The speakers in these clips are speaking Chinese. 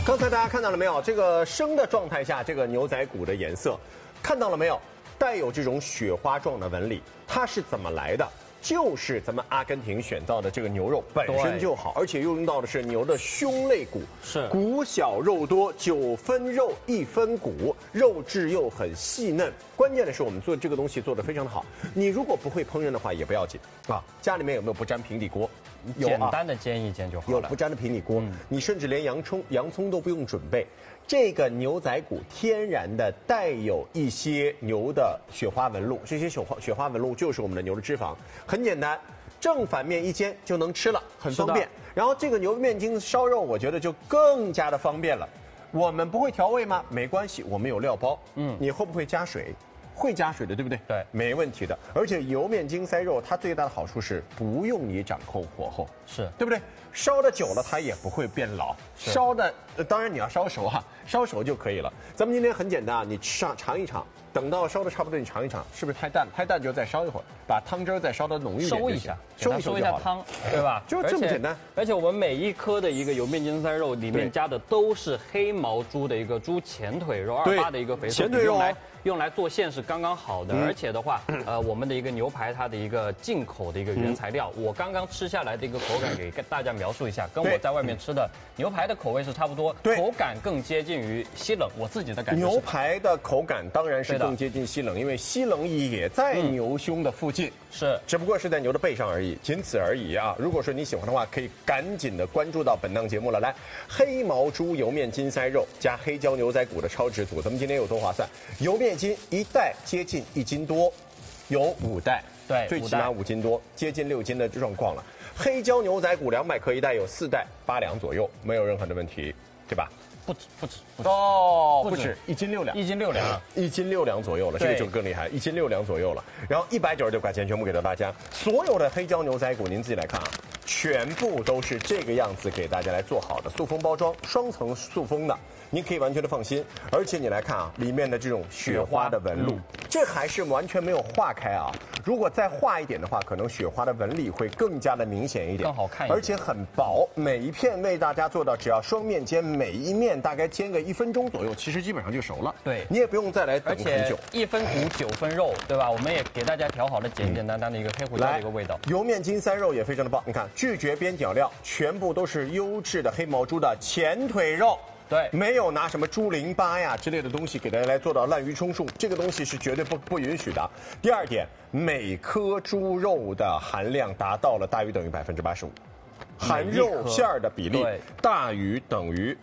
刚才大家看到了没有？这个生的状态下，这个牛仔骨的颜色，看到了没有？带有这种雪花状的纹理，它是怎么来的？就是咱们阿根廷选到的这个牛肉本身就好，而且又用到的是牛的胸肋骨， 是骨小肉多，9分肉1分骨，肉质又很细嫩。关键的是我们做这个东西做得非常的好。你如果不会烹饪的话也不要紧啊，家里面有没有不粘平底锅？有简单的煎一煎就好了。 有不粘的平底锅，你甚至连洋葱都不用准备。这个牛仔骨天然的带有一些牛的雪花纹路，这些雪花纹路就是我们的牛的脂肪，很简单，正反面一煎就能吃了，很方便。然后这个牛面筋烧肉，我觉得就更加的方便了。我们不会调味吗？没关系，我们有料包。你会不会加水？会加水的，对不对？ 对， 没问题的。而且油面筋塞肉，它最大的好处是不用你掌控火候， 是对不对？烧的久了，它也不会变老。烧的，当然你要烧熟哈，烧熟就可以了。咱们今天很简单啊，你尝一尝，等到烧的差不多，你尝一尝，是不是太淡了？太淡就再烧一会儿，把汤汁儿再烧的浓郁一点， 收一下， 收一下汤，对吧？ 就这么简单。 而且我们每一颗的一个油面筋塞肉里面加的都是黑毛猪的一个猪前腿肉，28的一个肥瘦， 前腿肉用来做馅是刚刚好的。而且的话，我们的一个牛排它的一个进口的一个原材料，我刚刚吃下来的一个口感给大家描述一下，跟我在外面吃的牛排的口味是差不多，口感更接近于西冷，我自己的感觉。 牛排的口感当然是更接近西冷，因为西冷也在牛胸的附近， 是， 只不过是在牛的背上而已，仅此而已啊！如果说你喜欢的话，可以赶紧的关注到本档节目了。来，黑毛猪油面筋塞肉加黑椒牛仔骨的超值组，咱们今天有多划算？油面筋一袋接近1斤多，有5袋， 对， 最起码5斤多，接近6斤的状况了。黑椒牛仔骨200克一袋，有4袋，8两左右，没有任何的问题，对吧？ 不止哦，不止1斤6两 ，1斤6两 ，1斤6两左右了，这个就更厉害，1斤6两左右了。然后196块钱全部给到大家，所有的黑椒牛仔骨您自己来看啊，全部都是这个样子给大家来做好的，塑封包装，双层塑封的，您可以完全的放心。而且你来看啊，里面的这种雪花的纹路，这还是完全没有化开啊。如果再化一点的话，可能雪花的纹理会更加的明显一点， 更好看一点， 而且很薄。每一片为大家做到，只要双面煎，每一面大概煎个1分钟左右，其实基本上就熟了。 对， 你也不用再来等很久。 1分骨9分肉，对吧？我们也给大家调好了简简单单的一个黑胡椒的一个味道。 油面筋塞肉也非常的棒，你看拒绝边角料，全部都是优质的黑毛猪的前腿肉。 对， 没有拿什么猪淋巴呀之类的东西给大家来做到滥竽充数，这个东西是绝对不允许的。第二点，每颗猪肉的含量达到了大于等于85%，含肉馅儿的比例大于等于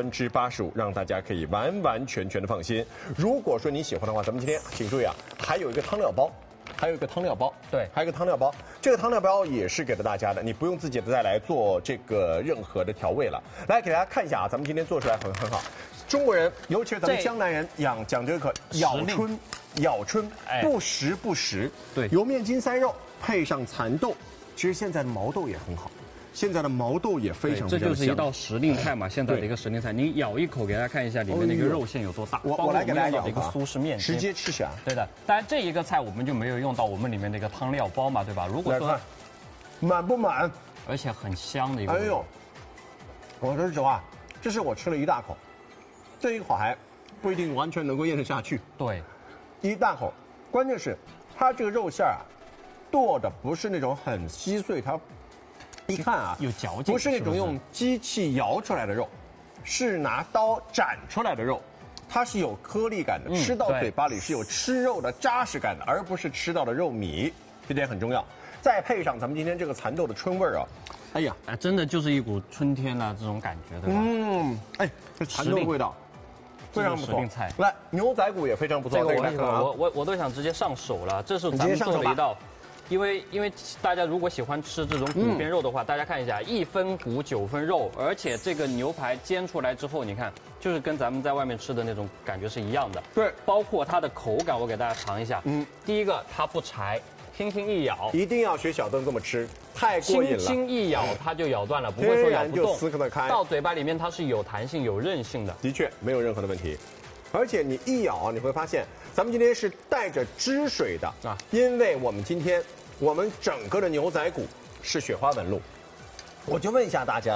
85%，让大家可以完完全全的放心。如果说你喜欢的话，咱们今天请注意啊，还有一个汤料包。还有一个汤料包， 对， 还有一个汤料包，这个汤料包也是给了大家的，你不用自己再来做这个任何的调味了。来给大家看一下啊，咱们今天做出来很好。中国人，尤其是咱们江南人，讲究一个咬春，不时不食。对，油面筋塞肉配上蚕豆，其实现在的毛豆也很好。现在的毛豆也非常这就是一道时令菜嘛，现在的一个时令菜，你咬一口给大家看一下里面的一个肉馅有多大。 我来给大家咬一个苏式面， 直接吃下。 对的，当然这一个菜我们就没有用到我们里面的一个汤料包嘛，对吧？如果说满不满， 而且很香的一个。 哎呦，我说实话，这是我吃了1大口，这一口还不一定完全能够咽得下去。 对 ，1大口，关键是它这个肉馅啊，剁的不是那种很稀碎，它。一看啊， 有嚼劲， 不是那种用机器摇出来的肉，是拿刀斩出来的肉，它是有颗粒感的，吃到嘴巴里是有吃肉的扎实感的，而不是吃到的肉糜，这点很重要。再配上咱们今天这个蚕豆的春味啊，哎呀， 真的就是一股春天啊这种感觉，对吧？ 哎，这蚕豆的味道非常不错。 菜来，牛仔骨也非常不错。 这个我都想直接上手了，这是咱们做了一道。因为大家如果喜欢吃这种骨边肉的话，大家看一下1分骨9分肉，而且这个牛排煎出来之后，你看就是跟咱们在外面吃的那种感觉是一样的。 对， 包括它的口感，我给大家尝一下。第一个它不柴，轻轻一咬， 一定要学小邓这么吃，太过瘾了。 轻轻一咬它就咬断了，不会说咬不动， 撕得开。 到嘴巴里面它是有弹性、有韧性的。 的确没有任何的问题。而且你一咬啊，你会发现咱们今天是带着汁水的啊，因为我们今天我们整个的牛仔骨是雪花纹路。我就问一下大家啊，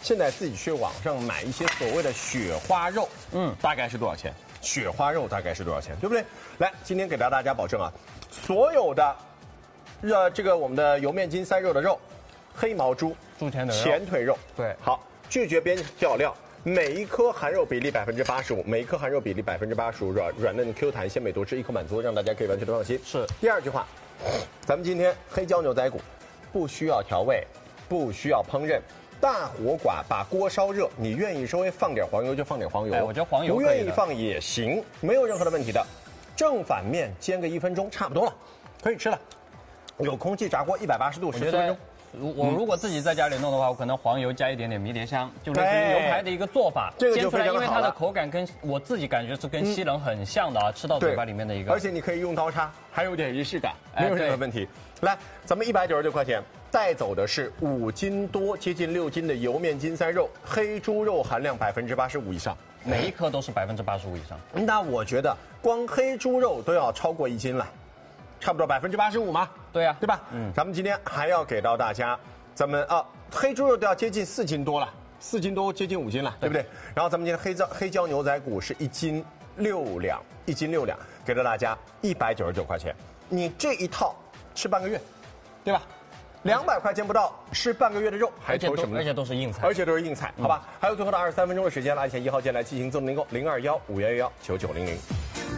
现在自己去网上买一些所谓的雪花肉，大概是多少钱？雪花肉大概是多少钱？对不对？来，今天给到大家保证啊，所有的，这个我们的油面筋塞肉的肉，黑毛猪前腿肉， 对， 好，拒绝边角料。每一颗含肉比例85%，每一颗含肉比例85%，软嫩 Q 弹，鲜美多汁，一口满足，让大家可以完全的放心。 是。 第二句话，咱们今天黑椒牛仔骨，不需要调味，不需要烹饪，大火寡，把锅烧热，你愿意稍微放点黄油就放点黄油， 我觉得黄油不愿意放也行，没有任何的问题的。正反面煎个1分钟差不多了，可以吃了。有空气炸锅180度14分钟。 我如果自己在家里弄的话，我可能黄油加一点点迷迭香，就类似于牛排的一个做法。 这个就煎出来， 非常好了。 因为它的口感跟我自己感觉是跟西冷很像的啊，吃到嘴巴里面的一个。 而且你可以用刀叉，还有点仪式感，没有任何问题。来，咱们199块钱带走的是5斤多，接近6斤的油面筋塞肉，黑猪肉含量85%以上， 每一颗都是85%以上。 那我觉得光黑猪肉都要超过1斤了。差不多85%嘛， 对呀， 对吧？咱们今天还要给到大家，咱们黑猪肉都要接近4斤多了，4斤多接近5斤了，对不对？然后咱们今天黑椒牛仔骨是1斤6两，1斤6两，给到大家199块钱，你这一套吃半个月，对吧？200块钱不到吃半个月的肉，还求什么呢？ 而且都是硬菜， 而且都是硬菜，好吧？还有最后的23分钟的时间了，按下1号键来进行自动订购，0215119900。